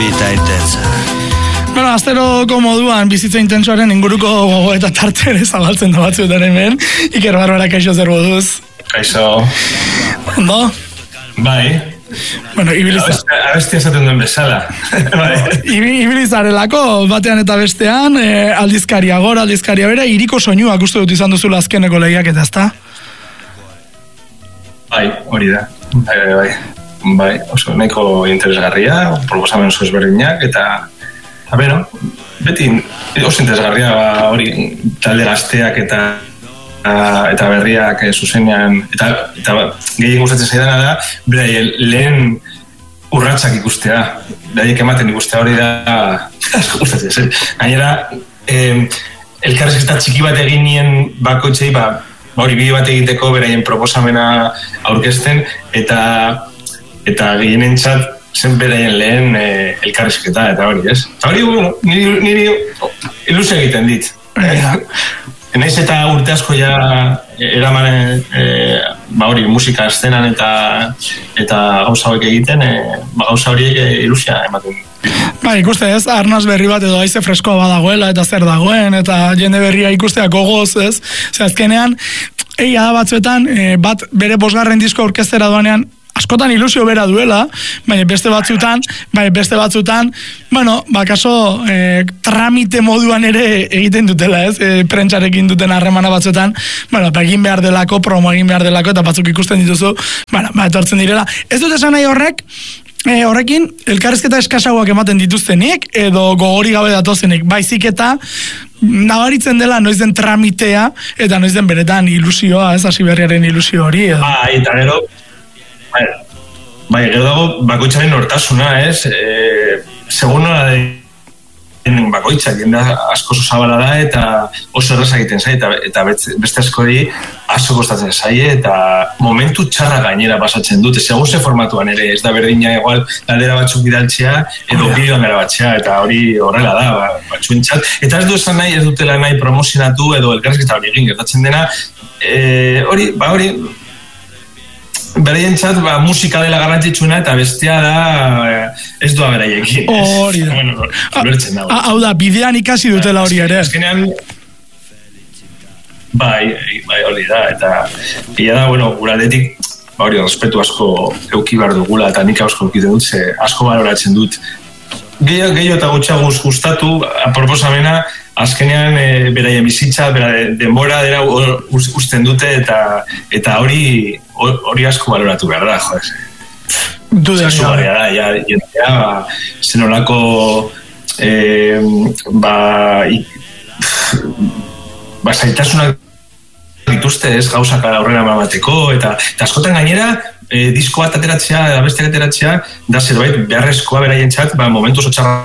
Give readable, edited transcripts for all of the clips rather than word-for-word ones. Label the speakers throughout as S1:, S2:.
S1: Bueno, asteroko moduan bizitza intensoaren inguruko gogo eta tarte ere zabaltzen da batzuetan hemen. Iker Barbara, kaixo zer moduz?
S2: Kaixo.
S1: Ondo?
S2: Bai.
S1: Bueno,
S2: abestia esaten duen bezala.
S1: Ibilizarelako, batean eta bestean, aldizkaria gora, aldizkaria bera, iriko soinuak uste dut izan duzula azkeneko lehiak eta ezta?
S2: Bai, hori da. Bai, oso nahiko interesgarria, proposamen oso ezberdinak, eta beno, beti oso interesgarria hori talde gazteak eta berriak zuzenean, eta gehien gustatzen zaidana da, beraien lehen urratsak ikustea, beraiek ematen ikustea hori da, asko gustatzen zen. Gainera, elkarrizketa txiki bat egin nien bakoitzei, hori bideo bat egiteko beraien proposamena aurkezten, eta gehienentzat zen beraien lehen elkarrizketa, eta hori, ez? Eta hori, niri ilusio egiten dit. Naiz eta urte asko ja eraman hori musika eszenan eta gauza horiek egiten, gauza horiek ilusia ematen.
S1: Ba, ikuste ez, arnaz berri bat edo haize freskoa badagoela eta zer dagoen, eta jende berria ikustea gogoz, ez? Zer, azkenean, egia da batzuetan, bat bere 5. disko aurkeztera doanean, askotan ilusio bera duela, baina beste batzutan, bueno, kaso tramite moduan ere egiten dutela, ez? Prentsarekin duten harremana batzuetan, bueno, egin behar delako, promo egin behar delako, eta batzuk ikusten dituzu, bueno, etortzen direla. Ez dut esan nahi horrekin, elkarrizketa eskasagoak ematen dituztenik, edo gogori gabe datozenik, baizik eta nabaritzen dela noiz den tramitea, eta noiz den beretan ilusioa, ez hasi berriaren ilusio hori, edo.
S2: Eta gero, gero dago bakoitzaren hortasuna, ez? Segun nola bakoitza, jende asko zabala da, eta oso erraza egiten zai, eta beste askori asko kostatzen zai, eta momentu txarra gainera pasatzen dute, segun ze formatuan ere, ez da berdina igual galdera batzuk bidaltzea, edo bideoan erabatzea, eta hori horrela da, batzuentzat. Eta ez du esan nahi, ez dutela nahi promozionatu, edo elkarrizketa hori egin, gertatzen dena, hori, beraientzat musika dela garrantzitsuna eta bestea da ez doa beraiekin.
S1: Hori da. Hau da, bidean ikasi dutela hori ere.
S2: Azkenean, bai, hori da, eta ia da, gure aldetik, hori, respetu asko euki behar dugula, eta nik asko eukite dut, asko baloratzen dut. Gehiago eta gutxiago gustatu, proposamena, azkenean beraien bizitza, beraien denbora dela usten dute, eta hori asko baloratu behar da, joez. Zugarria da, zenolako zaitasunak dituzte ez gauzak aurrera mamateko, eta askotan gainera, disko bat ateratzea, besteak ateratzea, da zerbait beharrezkoa beraientzat, momentu txarra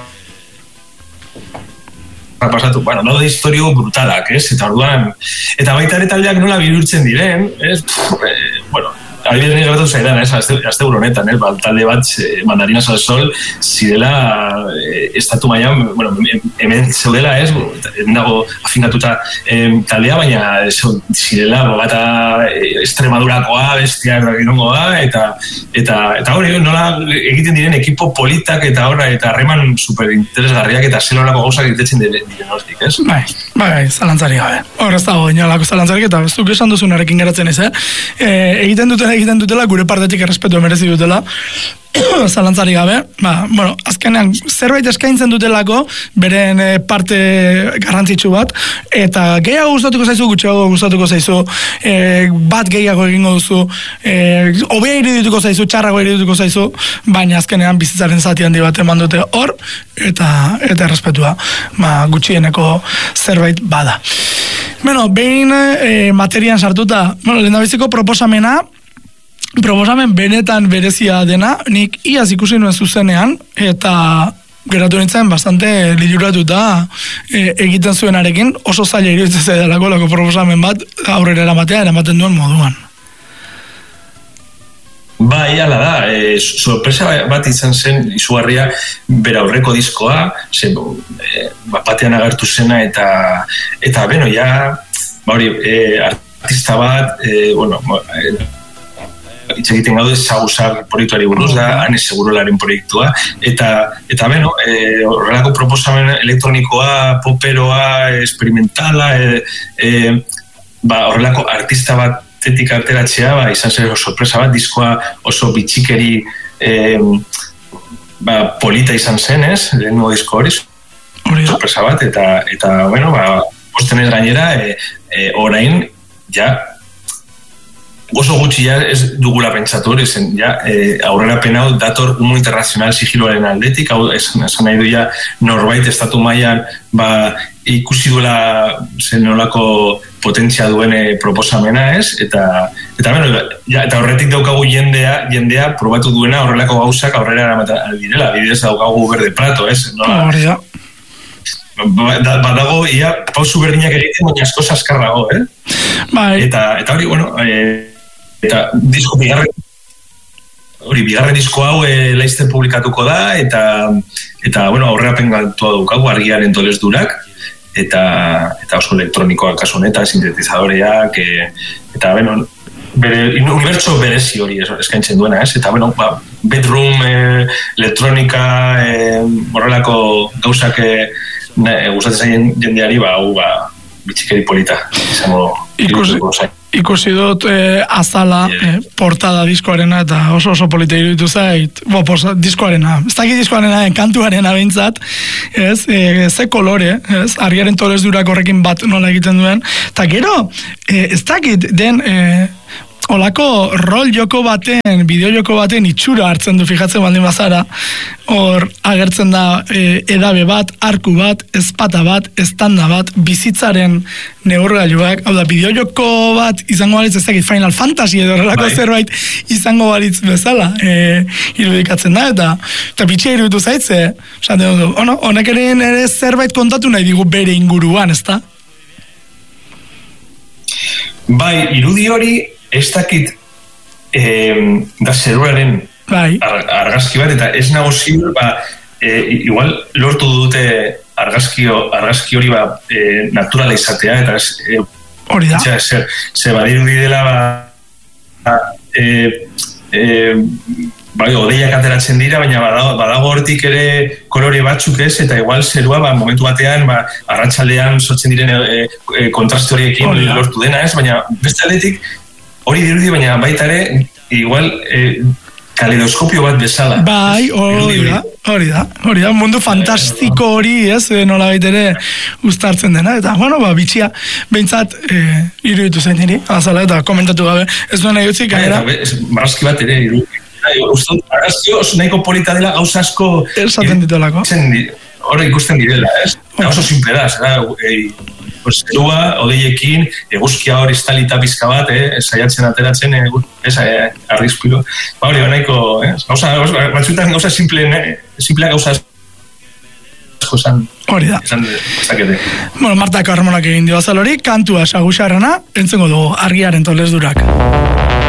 S2: pasatu, daude historio brutalak, ez? Eta orduan, eta baita ere taldeak nola bihurtzen diren, ez? Adibidez nire gertatu zaidan, azte honetan, talde bat, Mandarinas al Sol, zirela, estatu mailan, hemen zeudela, ez? Dago afinkatuta taldea, baina zirela, bata Extremadurakoa, bestia eginongoa, eta hori, nola egiten diren ekipo politak eta horra, eta harreman superinteresgarriak, eta zelorako gauzak egitetzen diren hortik, ez?
S1: Bai, zalantzari gabe. Hor ez dago inolako zalantzarik, eta zuk esan duzunarekin geratzen ez, egiten dutela, gure partetik errespetu merezi dutela, zalantzari gabe, azkenean zerbait eskaintzen dutelako, beren parte garrantzitsu bat, eta gehiago gustatuko zaizu, gutxiago gustatuko zaizu, bat gehiago egingo duzu, hobea irudituko zaizu, txarrago irudituko zaizu, baina azkenean bizitzaren zati handi bat eman dute hor, eta errespetua, gutxieneko zerbait bada. Behin materian sartuta, lehendabiziko proposamen benetan berezia dena, nik iaz ikusi nuen zuzenean, eta geratu nintzen bastante liluratuta egiten zuenarekin, oso zaila iruditzen zaidalako lako proposamen bat aurrera eramaten duen moduan.
S2: Bai, ala da, sorpresa bat izan zen izugarria bera aurreko diskoa, batean agertu zena, eta artista bat, hitz egiten gaude Saguzar proiektuari buruz da, Ane Segurolaren proiektua, eta beno, horrelako proposamen elektronikoa, poperoa, experimentala, horrelako artista batetik alteratzea, izan zer sorpresa bat, diskoa oso bitxikeri polita izan zen, ez? Lehenengo disko hori, sorpresa bat, eta bueno, postenez gainera, orain, ja, oso gutxi ja ez dugula pentsatu hori, aurrera penau dator humo internazional sigiloaren aldetik, hau esan nahi du ja norbait estatu mailan ikusi duela zenolako potentzia duen proposamena, ez? Eta horretik daukagu jendea probatu duena horrelako gauzak aurrera eramaten direla, bidez daukagu Berde Prato, ez? Badago, ia, pausu berdinak egiten, baina asko zaskarrago, Eta hori, bueno, eta disko bigarren disko hau laizten publikatuko da, eta bueno, aurrerapen galtua daukagu argiaren tolesdurak, eta oso elektronikoak kasu honetan, sintetizadoreak, eta bueno, bere unibertso berezi hori eskaintzen duena, ez? Eta bueno, bedroom, elektronika, horrelako gauzak gustatzen zaien jendeari, bitxikeri polita izango ikusi dut azala portada diskoarena eta oso polita iruditu zait diskoarena, ez dakit diskoarena kantuarena behintzat, ze kolore, argiaren torez durak horrekin bat nola egiten duen, eta gero ez dakit den olako rol joko baten, bideo joko baten itxura hartzen du fijatzen baldin bazara, hor agertzen da edabe bat, arku bat, ezpata bat, estanda bat, bizitzaren neurgailuak, hau da, bideo joko bat izango balitz, ez dakit, Final Fantasy edo horrelako zerbait izango balitz bezala irudikatzen da, eta bitxia iruditu zaitze, honek ere zerbait kontatu nahi digu bere inguruan, ez da? Bai, irudi hori ez dakit da zeruraren argazki bat, eta ez nago ziur, igual lortu dute argazki hori naturala izatea, eta
S1: hori da.
S2: Ze badirudi dela odeiak ateratzen dira, baina badago hortik ere kolore batzuk ez, eta igual zerua momentu batean arratsaldean sortzen diren kontraste horiekin lortu dena ez, baina beste aldetik hori dirudi, baina baita ere, igual, kaleidoskopio bat bezala.
S1: Bai, hori da, mundu fantastiko hori, nola baitere uztartzen dena, eta, bueno, bitxia, behintzat, iruditu zen niri, azala, eta komentatu gabe, ez duen nahi utzik, gainera.
S2: Marrazki bat ere, uste dut, marrazki oso nahiko polita dela, gauza asko...
S1: Esaten ditolako.
S2: Hori ikusten direla, oso simple da, zerua, odeiekin, eguzkia hori estalita pizka bat, saiatzen ateratzen, argizpilo. Hori, nahiko, batzuetan gauza simplea gauza asko esan.
S1: Hori da. Bueno, Marta Carmonak egin dio azal hori, kantua Saguzarrena, entzengo dugu argiaren tolesdurak.